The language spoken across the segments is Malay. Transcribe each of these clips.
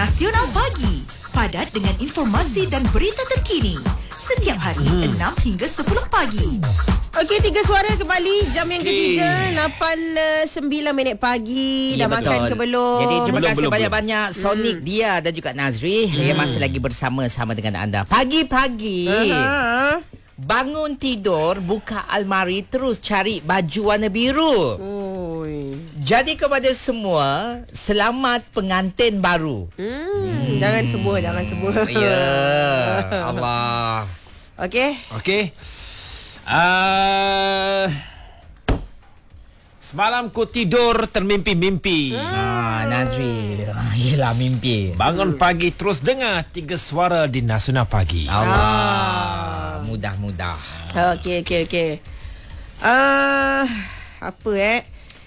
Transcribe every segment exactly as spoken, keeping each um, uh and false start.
Nasional Pagi, padat dengan informasi dan berita terkini. Setiap hari hmm. enam hingga sepuluh pagi. Okey, tiga suara kembali. Jam yang okay. ketiga, lapan sembilan minit pagi. Ya, dah betul. Makan ke belum? Jadi terima belum, kasih belum, banyak-banyak belum. Sonic, hmm. Dia dan juga Nazri hmm. yang masih lagi bersama-sama dengan anda. Pagi-pagi uh-huh. bangun tidur, buka almari, terus cari baju warna biru. Oi. Jadi kepada semua, selamat pengantin baru. Hmm. Hmm. Jangan sebut, jangan sebut. Ya, yeah. Allah. Okey. Okey. Uh, semalam ku tidur termimpi-mimpi. Hmm. Ah, Nazri. Yelah, mimpi. Bangun pagi terus dengar tiga suara di Nasional Pagi. Allah. Ah. Mudah-mudah. Okey, okey, okey. Uh, apa eh?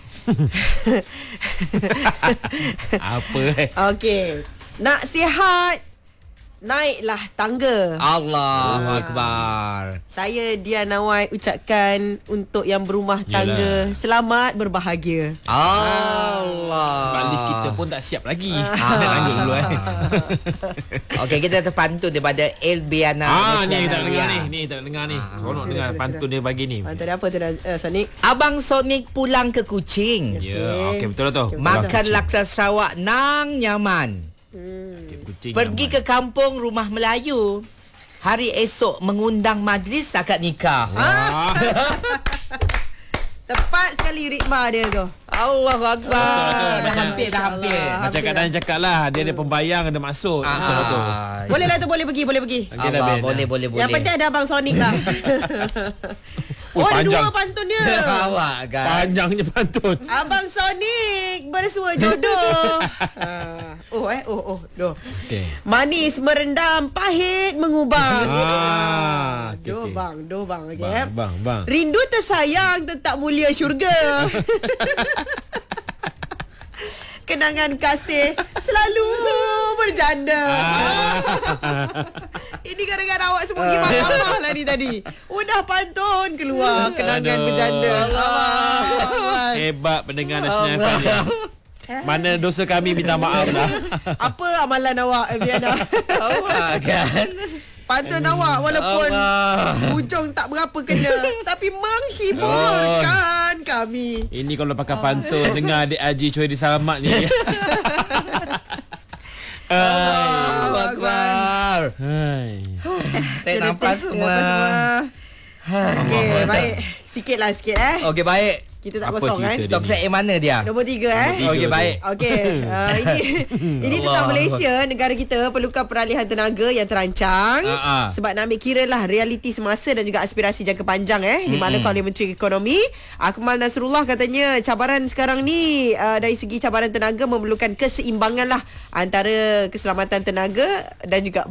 Apa eh? Okey. Nak sihat, naiklah tangga. Allahu Akbar. Saya Dian Nawai ucapkan untuk yang berumah tangga, yalah, selamat berbahagia. Allah. Sebab lift kita pun tak siap lagi. Nak tangga dulu eh. Okey, kita terpantun daripada Elbiana. Ah, ni tak dengar ni. Ni tak dengar ni. Seronok dengar pantun dia pagi ni. Pantun apa tu, uh, Sonic? Abang Sonic pulang ke Kuching. Ya, yeah, okey, betul lah tu. Okay, makan laksa Sarawak nang nyaman. Hmm. Okay, pergi nyaman ke kampung rumah Melayu. Hari esok mengundang majlis akad nikah. Wah. Tepat sekali ritma dia tu. Allahu Akbar. Betul, betul. Dah hampir, dah hampir. Macam kadang cakap lah, dia ada pembayang, ada masuk. Ah, betul, betul. Boleh lah tu, boleh pergi, boleh pergi. Okay, Allah, dah, boleh, boleh, boleh. Yang penting ada Abang Sonic lah. Oh, oh, ada panjang. dua pantun dia. Awak kan. Panjangnya pantun. Abang Sonic bersua jodoh. uh, oh eh, oh, oh, doh. Okay. Manis merendam, pahit mengubang. Ah, okay, doh okay. bang, doh bang. Okay, Bang, bang, bang. Rindu tersayang tetap mulia syurga. Kenangan kasih selalu berjanda. Ah. Ini gara-gara awak sebut pergi mahkamah lah ni tadi. Udah pantun keluar kenangan Aduh. berjanda. Allah. Hebat pendengar Nasional F M ni. Mana dosa kami minta maaf lah. Apa amalan awak, Eviana? Awak kan. Pantun awak walaupun Allah. hujung tak berapa kena, tapi menghiburkan oh. kami. Ini kalau pakai pantun, dengar adik Haji Choi di Salamat ni. Allahu Akbar. Hai. Tak nampak semua. Okey, baik. Sikitlah sikit eh. Okey, baik. Kita tak Apa kosong eh. cerita Tok set yang mana dia? Nombor tiga eh. Okey, baik. Okey, uh, ini ini tentang Malaysia, negara kita perlukan peralihan tenaga yang terancang uh-uh. sebab nak ambil kira lah realiti semasa dan juga aspirasi jangka panjang eh, di mana oleh Menteri Ekonomi Akmal Nasrullah katanya cabaran sekarang ni uh, dari segi cabaran tenaga memerlukan keseimbangan lah antara keselamatan tenaga dan juga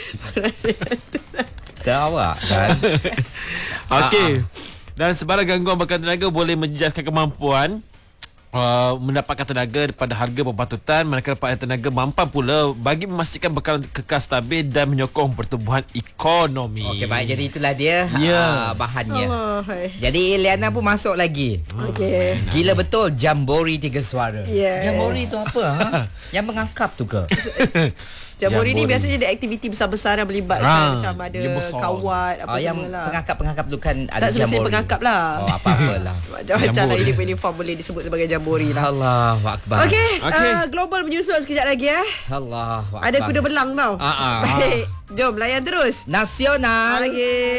Kita awak kan. Okey. Dan sebarang gangguan bakal tenaga boleh menjejaskan kemampuan uh, mendapatkan tenaga daripada harga berpatutan, manakala dapatkan tenaga mampan pula bagi memastikan bekalan kekal stabil dan menyokong pertumbuhan ekonomi. Okey, baik. Jadi itulah dia yeah. uh, bahannya. Allah. Jadi Eliana pun masuk lagi. Okey. Gila betul Jambori tiga suara. Yes. Jambori tu apa? Ha? Yang mengangkap tu ke? Jambori ni Jambori. biasanya ada aktiviti besar-besar yang melibatkan Ha, macam ada dia besar. kawat apa Oh, yang semua lah. pengangkap-pengangkap tu kan ada Tak semestinya Jambori. pengangkap lah. Oh, apa-apalah. Macam-macam lah Jambori. uniform boleh disebut sebagai Jambori lah. Allahu Akbar. Okey, Okey. uh, global menyusul sekejap lagi eh. Allahu Akbar. Ada kuda belang tau. Ah, ah. Baik, jom layan terus. Nasional. Lagi.